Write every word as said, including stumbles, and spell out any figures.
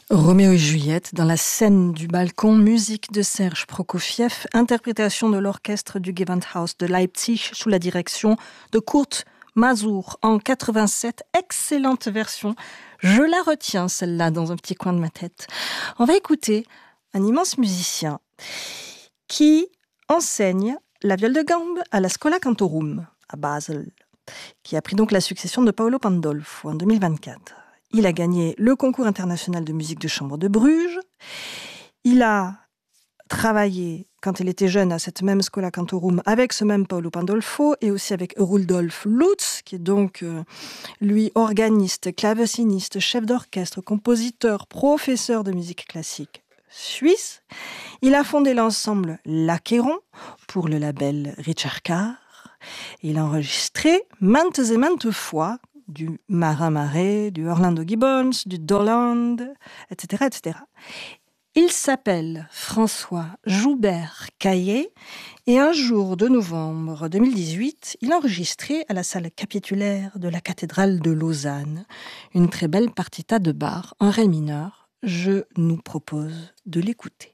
Roméo et Juliette, dans la scène du balcon, musique de Serge Prokofiev, interprétation de l'orchestre du Gewandhaus de Leipzig sous la direction de Kurt Masur en quatre-vingt-sept. Excellente version. Je la retiens, celle-là, dans un petit coin de ma tête. On va écouter un immense musicien qui enseigne la viole de gambe à la Schola Cantorum à Basel, qui a pris donc la succession de Paolo Pandolfo en deux mille vingt-quatre. Il a gagné le concours international de musique de chambre de Bruges. Il a travaillé, quand il était jeune, à cette même Schola Cantorum avec ce même Paolo Pandolfo et aussi avec Rudolf Lutz, qui est donc, euh, lui, organiste, claveciniste, chef d'orchestre, compositeur, professeur de musique classique suisse. Il a fondé l'ensemble L'Achéron pour le label Richard Carr. Il a enregistré maintes et maintes fois du Marin Marais, du Orlando Gibbons, du Doland, et cetera, et cetera. Il s'appelle François Joubert-Caillé et un jour de novembre deux mille dix-huit, il a enregistré à la salle capitulaire de la cathédrale de Lausanne une très belle partita de Bach en ré mineur. Je nous propose de l'écouter.